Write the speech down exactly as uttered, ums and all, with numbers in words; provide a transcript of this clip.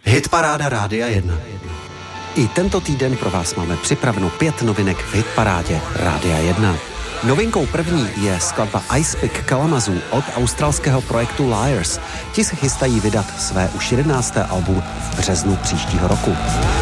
Hitparáda Rádia jedna. I tento týden pro vás máme připraveno pět novinek v Hitparádě Rádia jedna. Novinkou první je skladba Ice Pick Kalamazoo od australského projektu Liars. Ti se chystají vydat své už jedenácté album v březnu příštího roku.